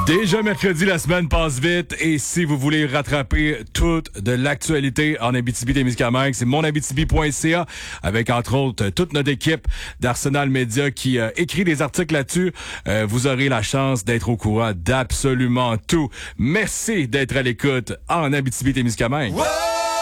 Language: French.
Déjà mercredi, la semaine passe vite et si vous voulez rattraper toute de l'actualité en Abitibi-Témiscamingue, c'est monabitibi.ca avec entre autres toute notre équipe d'Arsenal Media qui écrit des articles là-dessus. Vous aurez la chance d'être au courant d'absolument tout. Merci d'être à l'écoute en Abitibi-Témiscamingue. Ouais!